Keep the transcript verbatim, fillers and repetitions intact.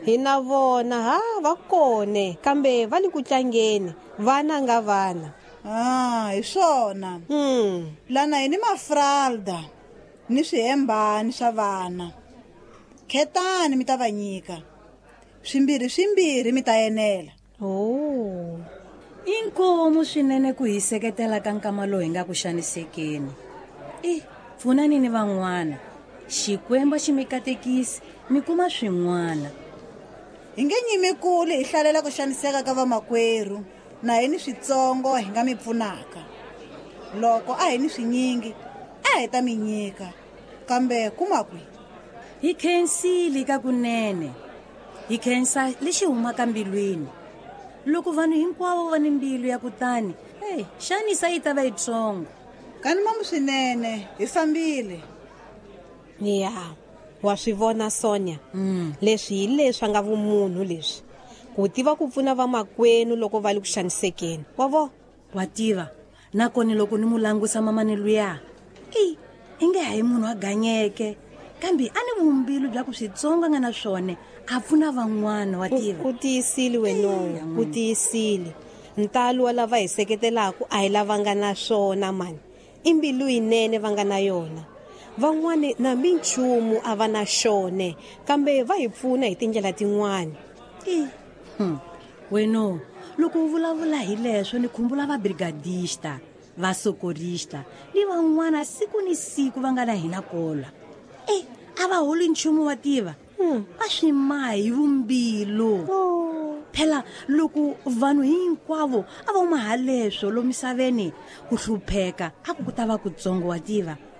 hi na vona ha va kone kambe va le ku tlangeni vana nga vana. Ah, hi swona. Hmm. Lana hi ni mafralda ni swihembani swa vana. Khetani mi ta va nyika. Swimbirhi swimbirhi mi ta enela. Oh. Inkomo swinene ku hi seketela ka nkama lowu hi nga ku xanisekeni. Eh, pfunani ni van'wana. Xikwembu xi mi katekisi mi kuma swin'wana. Hi nge nyimi kule hi hlalela ku xaniseka ka vamakwerhu na hi ni switsongo hi nga mi pfunaka. Loko a hi ni swinyingi a hi ta mi nyika kambe kuma kwi Hi khensile ka kunene. Hi khensa lexi humaka mbilwini. Loko vanhu hinkwavo va ni mbilu ya kutani, hey, xanisa yi ta va yitsongo. Kani mamu swinene hi fambile. Ya, wa swi vona Sonia. Mm. Leswi hi leswi nga vumunhu leswi. Ku tiva ku pfuna vamakwenu loko va le ku xanisekeni. Wa vo? Wa tiva. Nakone loko ni mu langusa mamani luya. Eh, inge hayi munhu a ganyeke. Kambe a ni vumbilu bya ku switsongo nga na swone a pfuna van'wana wa tiva. U tiyisile wena, u tiyisile. Ntalo wa lava hi seketelaku a hi lava nga na swona mani. Imbilu yinene va nga na yona. Van'wana na minchumu a va na xone kambe va hi pfuna hi tindlela tin'wana. Eh, hmm. Weno, loko u vulavula hi leswo ni khumbula va brigadista, va socorista, ni van'wana siku ni siku va nga na hina kola. Eh, a va holi nchumu wa tiva. Hmm. A swi mahi hi vumbilu. Oh. Phela loko vanhu hinkwavo a va maha leswo lo misaveni ku hlupheka a ku ta va kutsongo wa tiva.